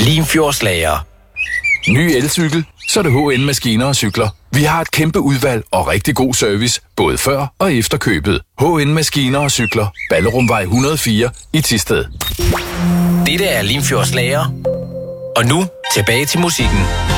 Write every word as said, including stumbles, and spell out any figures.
Limfjordslager. Ny elcykel, så er det H N Maskiner og Cykler. Vi har et kæmpe udvalg og rigtig god service, både før og efter købet. H N Maskiner og Cykler. Ballerumvej et hundrede og fire i Thisted. Dette er Limfjordslager. Og nu tilbage til musikken.